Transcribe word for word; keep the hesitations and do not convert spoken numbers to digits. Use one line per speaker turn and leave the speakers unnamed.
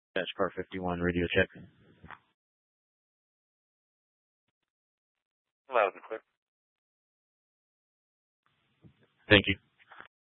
Dash Car fifty-one radio check.
Loud and clear.
Thank you.